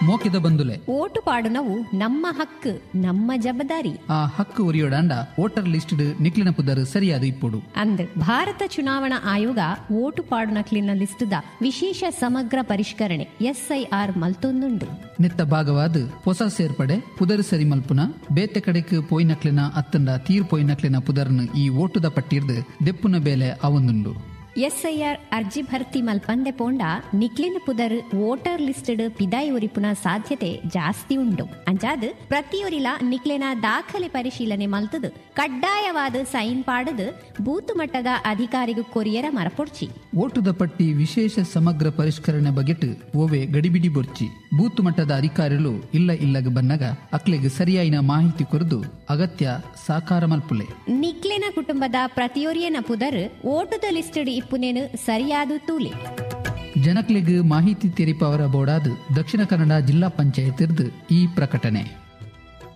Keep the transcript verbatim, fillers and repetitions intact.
ಮೋಕಿದ ಬಂದುಲೆ vote ಪಾಡುನವು ನಮ್ಮ ಹಕ್ಕು ನಮ್ಮ ಜವಾಬ್ದಾರಿ. ಆ ಹಕ್ಕು ಉರಿಯೋಡಾಂಡ ವೋಟರ್ ಲಿಸ್ಟ್ ನಿಕ್ಲಿನ ಪುದರ್ ಸರಿಯಾದ ಇಪ್ಪುಡು ಅಂದ್ ಭಾರತ ಚುನಾವಣಾ ಆಯೋಗ ಓಟು ಪಾಡು ನಕ್ಲಿನ ಲಿಸ್ಟುದ ವಿಶೇಷ ಸಮಗ್ರ ಪರಿಷ್ಕರಣೆ ಎಸ್ ಐ ಆರ್ ಮಲ್ತೊಂದುಂಡು. ನಿತ್ತ ಭಾಗವಾದ ಹೊಸ ಸೇರ್ಪಡೆ ಪುದರ್ ಸರಿ ಮಲ್ಪುನ ಬೇತೆ ಕಡೆಕ್ ಪೋಯ್ನಕ್ಲಿನ ಅತ್ತಂಡ ತೀರ್ ಪೋಯ್ನಕ್ಲಿನ ಪುದರ್ನ ಈ ಓಟುದ ಪಟ್ಟಿರ್ದು ದೆಪ್ಪುನ ಬೇಲೆ ಅವೊಂದುಂಡು. ಎಸ್ ಐ ಆರ್ ಅರ್ಜಿ ಭರ್ತಿ ಮಲ್ಪಂದೆ ಪೋಂಡ ನಿಕ್ಲಿನ ಪುದರ್ ವೋಟರ್ ಲಿಸ್ಟಡ್ ಪಿದಾಯಿ ಉರಿಪುನ ಸಾಧ್ಯತೆ ಜಾಸ್ತಿ ಉಂಡು. ಅಂಚಾದ್ ಪ್ರತಿಯೊರಿಲ ನಿಕ್ಲಿನ ದಾಖಲೆ ಪರಿಶೀಲನೆ ಮಲ್ತದು ಕಡ್ಡಾಯವಾದ ಸೈನ್ ಪಾಡದು ಬೂತ್ ಮಟ್ಟದ ಅಧಿಕಾರಿಗೂ ಕೊರಿಯರ ಮರಪೊಡ್ಚಿ. ಓಟುದ ಪಟ್ಟಿ ವಿಶೇಷ ಸಮಗ್ರ ಪರಿಷ್ಕರಣೆ ಬಗೆಟ್ ಓವೆ ಗಡಿಬಿಡಿ ಬೊರ್ಚಿ ಬೂತ್ ಮಟ್ಟದ ಅಧಿಕಾರಿಗಳು ಇಲ್ಲ ಇಲ್ಲಗ ಬನ್ನಗ ಅಕ್ಲೆಗ್ ಸರಿಯಾಯಿನ ಮಾಹಿತಿ ಕೊರದು ಅಗತ್ಯ ಸಾಕಾರ ಮಲ್ಪುಲೆ. ನಿಕ್ಲಿನ ಕುಟುಂಬದ ಪ್ರತಿಯೊರಿಯನ ಪುದರ್ ಓಟುದ ಲಿಸ್ಟಡ್ ಇಪ್ಪುನೇನು ಸರಿಯಾದ ತೂಲೆ. ಜನಕ್ಲೆಗ್ ಮಾಹಿತಿ ತೆರಿಪವರ ಬೋರ್ಡಾದ ದಕ್ಷಿಣ ಕನ್ನಡ ಜಿಲ್ಲಾ ಪಂಚಾಯತ್ ಈ ಪ್ರಕಟಣೆ.